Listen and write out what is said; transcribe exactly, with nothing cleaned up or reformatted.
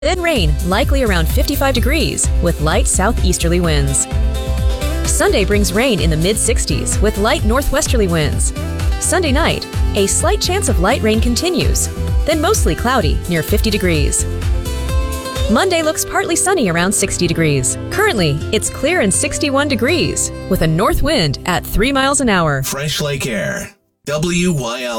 Then rain, likely around fifty-five degrees, with light southeasterly winds. Sunday brings rain in the mid sixties with light northwesterly winds. Sunday night, a slight chance of light rain continues, then mostly cloudy near fifty degrees. Monday looks partly sunny around sixty degrees. Currently, it's clear and sixty-one degrees, with a north wind at three miles an hour. Fresh Lake Air, W Y L.